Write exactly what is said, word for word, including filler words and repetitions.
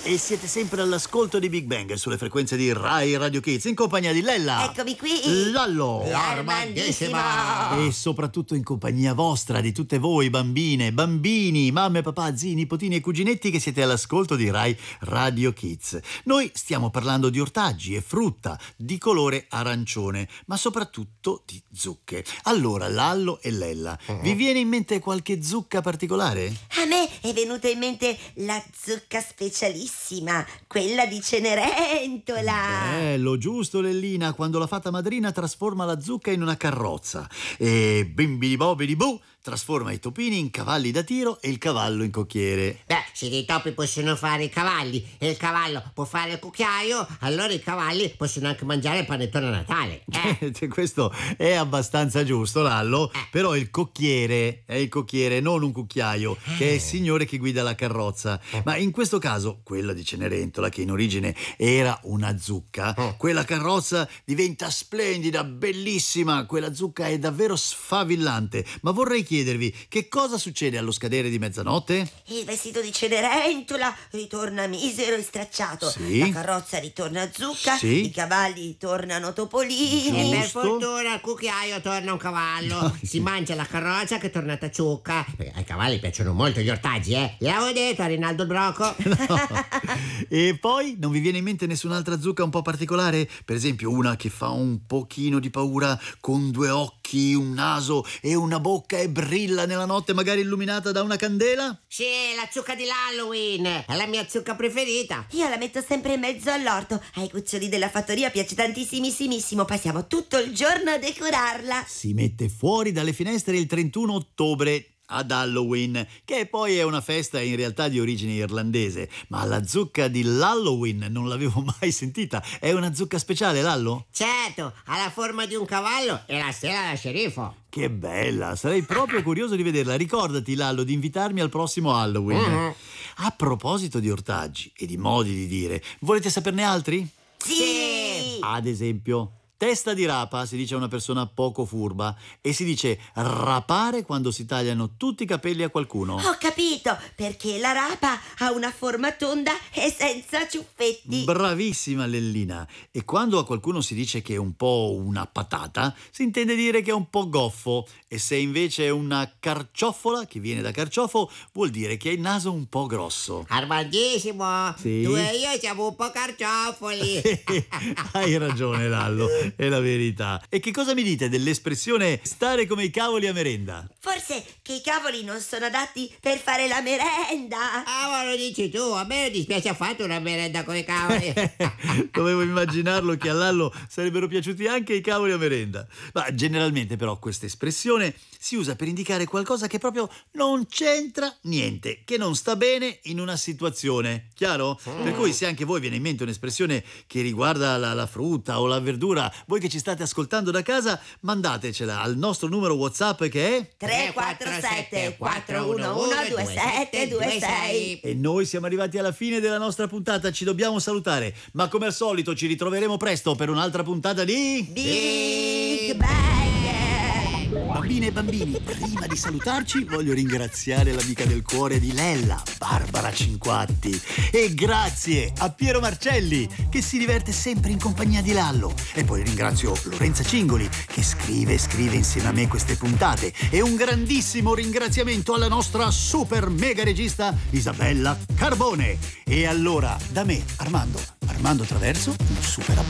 E siete sempre all'ascolto di Big Bang sulle frequenze di Rai Radio Kids in compagnia di Lella. Eccomi qui. Lallo. L'armandissima. E soprattutto in compagnia vostra, di tutte voi bambine, bambini, mamme, papà, zii, nipotini e cuginetti che siete all'ascolto di Rai Radio Kids. Noi stiamo parlando di ortaggi e frutta di colore arancione, ma soprattutto di zucche. Allora, Lallo e Lella, uh-huh. vi viene in mente qualche zucca particolare? A me è venuta in mente la zucca specialissima, quella di Cenerentola. Bello, giusto Lellina, quando la fata madrina trasforma la zucca in una carrozza e bimbidi bobidi bu trasforma i topini in cavalli da tiro e il cavallo in cocchiere. Beh, se i topi possono fare i cavalli e il cavallo può fare il cucchiaio, allora i cavalli possono anche mangiare il panettone a Natale. Eh? Questo è abbastanza giusto, Lallo, eh. però il cocchiere è il cocchiere, non un cucchiaio, eh. che è il signore che guida la carrozza. Eh. Ma in questo caso, quella di Cenerentola, che in origine era una zucca, eh. quella carrozza diventa splendida, bellissima, quella zucca è davvero sfavillante. Ma vorrei chiedervi, che cosa succede allo scadere di mezzanotte? Il vestito di Cenerentola ritorna misero e stracciato, sì. la carrozza ritorna zucca, sì. i cavalli tornano topolini. E per fortuna al cucchiaio torna un cavallo. No. Si mangia la carrozza che è tornata zucca. Perché ai cavalli piacciono molto gli ortaggi, eh? Gliel'avevo detto a Rinaldo il Broco. No. E poi non vi viene in mente nessun'altra zucca un po' particolare? Per esempio una che fa un pochino di paura, con due occhi, un naso e una bocca e brilla nella notte, magari illuminata da una candela? Sì, la zucca di Halloween è la mia zucca preferita. Io la metto sempre in mezzo all'orto. Ai cuccioli della fattoria piace tantissimissimo. Passiamo tutto il giorno a decorarla. Si mette fuori dalle finestre il trentuno ottobre ad Halloween, che poi è una festa in realtà di origine irlandese. Ma la zucca di Halloween non l'avevo mai sentita. È una zucca speciale, Lallo? Certo, ha la forma di un cavallo e la stella da sceriffo. Che bella, sarei proprio curioso di vederla. Ricordati, Lallo, di invitarmi al prossimo Halloween. Uh-huh. A proposito di ortaggi e di modi di dire, volete saperne altri? Sì! Ad esempio, testa di rapa si dice a una persona poco furba e si dice rapare quando si tagliano tutti i capelli a qualcuno. Ho capito, perché la rapa ha una forma tonda e senza ciuffetti. Bravissima Lellina. E quando a qualcuno si dice che è un po' una patata, si intende dire che è un po' goffo. E se invece è una carciofola, che viene da carciofo, vuol dire che ha il naso un po' grosso. Armandissimo, sì. tu e io siamo un po' carciofoli. Hai ragione, Lallo. È la verità. E che cosa mi dite dell'espressione stare come i cavoli a merenda? Forse che i cavoli non sono adatti per fare la merenda. Ah, ma lo dici tu, a me non dispiace affatto una merenda con i cavoli. Dovevo immaginarlo che a Lallo sarebbero piaciuti anche i cavoli a merenda. Ma generalmente però questa espressione si usa per indicare qualcosa che proprio non c'entra niente, che non sta bene in una situazione, chiaro? Mm. Per cui se anche voi viene in mente un'espressione che riguarda la, la frutta o la verdura, voi che ci state ascoltando da casa, mandatecela al nostro numero WhatsApp che è tre quattro sette quattro uno uno due sette due sei. E noi siamo arrivati alla fine della nostra puntata, ci dobbiamo salutare, ma come al solito ci ritroveremo presto per un'altra puntata di Big Bang. Bambine e bambini, prima di salutarci voglio ringraziare l'amica del cuore di Lella, Barbara Cinquatti, e grazie a Piero Marcelli che si diverte sempre in compagnia di Lallo, e poi ringrazio Lorenza Cingoli che scrive e scrive insieme a me queste puntate, e un grandissimo ringraziamento alla nostra super mega regista Isabella Carbone. E allora da me, Armando Armando Traverso, un super